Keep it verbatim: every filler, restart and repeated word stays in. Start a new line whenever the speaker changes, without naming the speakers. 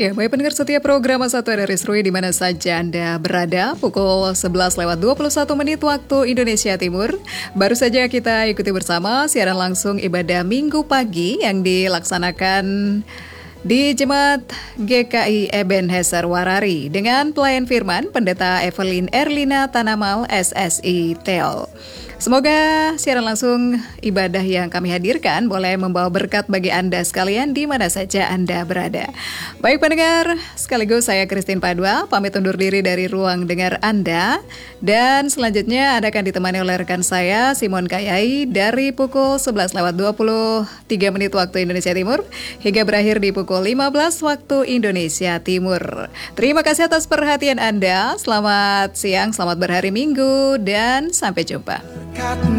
Ya, baik pendengar setia program Satu Hari Risrui di mana saja Anda berada, pukul sebelas lewat dua puluh satu menit waktu Indonesia Timur. Baru saja kita ikuti bersama siaran langsung ibadah Minggu pagi yang dilaksanakan di Jemaat G K I Ebenezer Warari dengan pelayan firman Pendeta Evelyn Erlina Tanamal S S I Tel. Semoga siaran langsung ibadah yang kami hadirkan boleh membawa berkat bagi Anda sekalian di mana saja Anda berada. Baik pendengar, sekaligus saya Christine Padua, pamit undur diri dari ruang dengar Anda. Dan selanjutnya Anda akan ditemani oleh rekan saya, Simon Kayai, dari pukul sebelas lewat dua puluh tiga menit waktu Indonesia Timur, hingga berakhir di pukul lima belas waktu Indonesia Timur. Terima kasih atas perhatian Anda, selamat siang, selamat berhari Minggu, dan sampai jumpa.